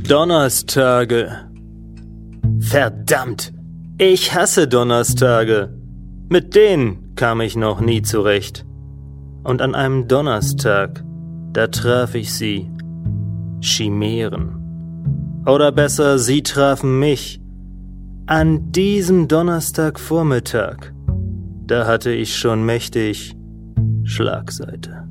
Donnerstage. Verdammt! Ich hasse Donnerstage. Mit denen kam ich noch nie zurecht. Und an einem Donnerstag, da traf ich sie. Chimären. Oder besser, sie trafen mich. An diesem Donnerstagvormittag, da hatte ich schon mächtig Schlagseite.